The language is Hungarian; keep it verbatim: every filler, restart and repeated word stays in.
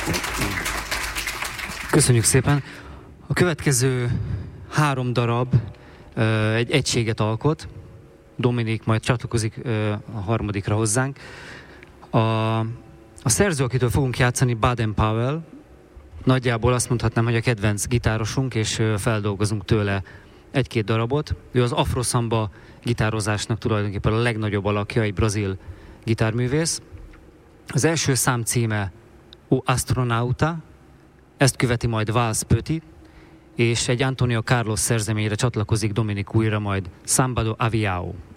Köszönjük szépen. A következő három darab egy egységet alkot. Dominik majd csatlakozik a harmadikra hozzánk. A, a szerző, akitől fogunk játszani, Baden-Powell. Nagyjából azt mondhatnám, hogy a kedvenc gitárosunk, és feldolgozunk tőle egy-két darabot. Ő az afroszamba gitározásnak tulajdonképpen a legnagyobb alakja, egy brazil gitárművész. Az első szám címe O Astronauta, ezt követi majd Vals Petit, és egy Antonio Carlos szerzeményre csatlakozik Dominik újra, majd Samba do Avião.